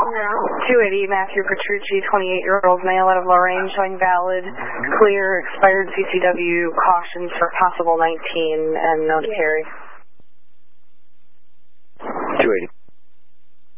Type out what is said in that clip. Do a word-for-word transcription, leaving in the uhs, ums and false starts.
two eighty, Matthew Petrucci, twenty-eight-year-old male out of Lorraine, showing valid, clear, expired C C W, cautions for possible nineteen, and no to carry. two eighty.